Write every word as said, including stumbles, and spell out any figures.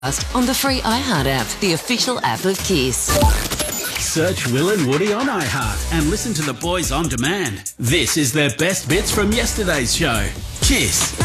on the free iHeart app, the official app of Kiss. Search Will and Woody on iHeart and listen to the boys on demand. This is their best bits from yesterday's show. Kiss.